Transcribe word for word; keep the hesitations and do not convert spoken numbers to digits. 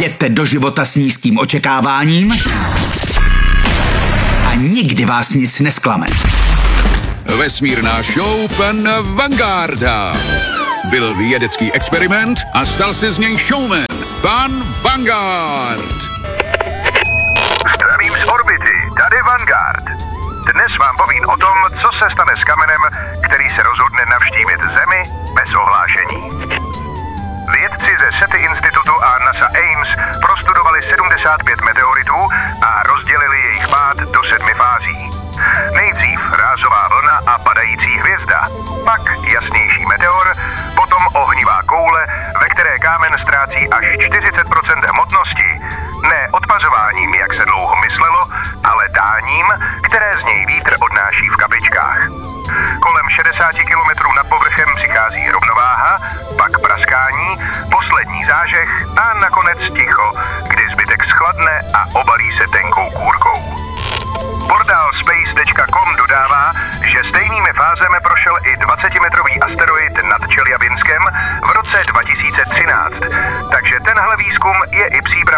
Jděte do života s nízkým očekáváním a nikdy vás nic nesklame. Vesmírná show pana Vangarda. Byl vědecký experiment a stal se z něj showman. Pan Vanguard. Zdravím z orbity, tady Vanguard. Dnes vám povím o tom, co se stane s kamenem, který se rozhodne navštívit Zemi bez ohlášení. Vědci ze SETI institutu a NASA Ames prostudovali sedmdesát pět meteoritů a rozdělili jejich pád do sedmi fází. Nejdřív rázová vlna a padající hvězda, pak jasnější meteor, potom ohnivá koule, ve které kámen ztrácí až čtyřicet procent hmotnosti. Ne odpařováním, jak se dlouho myslelo, ale dáním, které z něj vítr odnáší v kapičkách. Kolem šedesát kilometrů nad povrchem přichází rovnováha, pak praskání, poslední zážeh a nakonec ticho, kdy zbytek schladne a obalí se tenkou kůrkou. Portál space tečka com dodává, že stejnými fázemi prošel i dvacetimetrový asteroid nad Čeljabinskem v roce dva tisíce třináct, takže tenhle výzkum je i příbram